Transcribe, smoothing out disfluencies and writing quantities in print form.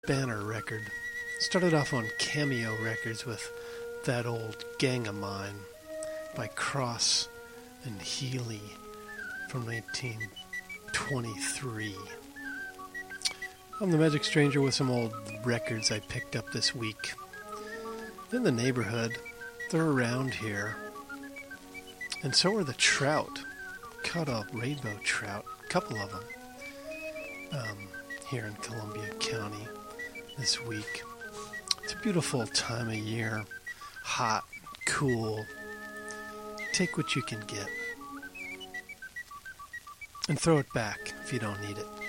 Banner record. Started off on Cameo Records with That Old Gang of Mine by Cross and Healy from 1923. I'm the Magic Stranger with some old records I picked up this week. In the neighborhood, they're around here. And so are the trout. Caught a rainbow trout, a couple of them, here in Columbia County this week. It's a beautiful time of year. Hot, cool. Take what you can get. And throw it back if you don't need it.